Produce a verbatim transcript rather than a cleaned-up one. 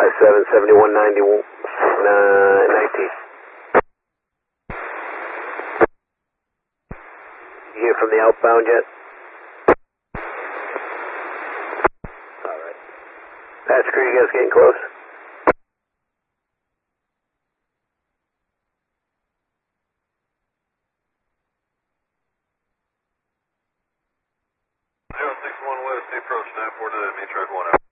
five seven, seventy-one ninety, uh, nineteen. You hear from the outbound yet? Alright. Patch crew, you guys getting close? zero six one West, approach nine four nine, me track one out.